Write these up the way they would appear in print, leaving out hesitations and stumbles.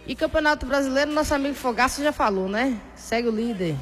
E Campeonato Brasileiro, nosso amigo Fogaça já falou, né? Segue o líder.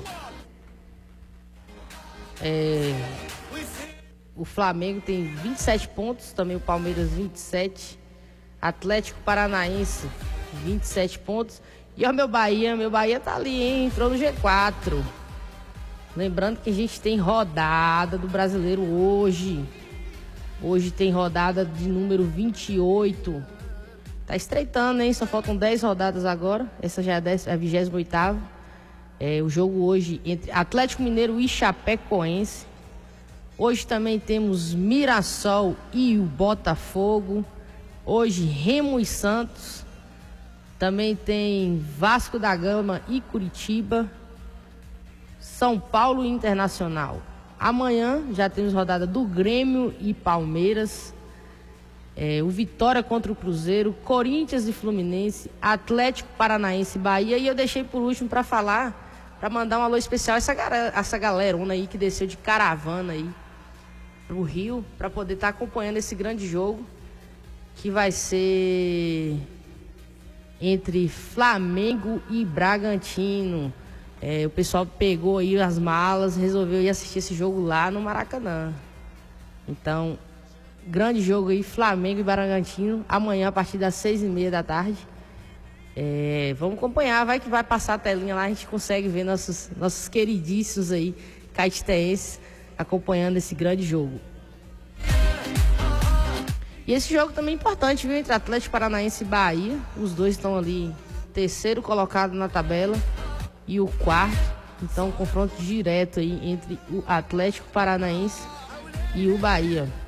O Flamengo tem 27 pontos, também o Palmeiras 27. Atlético Paranaense 27 pontos. E ó, meu Bahia tá ali, hein? Entrou no G4. Lembrando que a gente tem rodada do Brasileiro hoje. Hoje tem rodada de número 28. Tá estreitando, hein? Só faltam 10 rodadas agora. Essa já é a 28ª. O jogo hoje entre Atlético Mineiro e Chapecoense. Hoje também temos Mirassol e o Botafogo. Hoje Remo e Santos. Também tem Vasco da Gama e Curitiba. São Paulo e Internacional. Amanhã já temos rodada do Grêmio e Palmeiras. O Vitória contra o Cruzeiro, Corinthians e Fluminense, Atlético Paranaense e Bahia. E eu deixei por último para falar, para mandar um alô especial a essa galerona aí que desceu de caravana aí pro Rio, para poder estar acompanhando esse grande jogo que vai ser entre Flamengo e Bragantino. O pessoal pegou aí as malas, resolveu ir assistir esse jogo lá no Maracanã. Então, grande jogo aí, Flamengo e Bragantino, amanhã a partir das 6h30 da tarde. Vamos acompanhar, vai que vai passar a telinha lá, a gente consegue ver nossos queridíssimos aí, caetitenses, acompanhando esse grande jogo. E esse jogo também é importante, viu, entre Atlético Paranaense e Bahia. Os dois estão ali, terceiro colocado na tabela e o quarto. Então, confronto direto aí entre o Atlético Paranaense e o Bahia.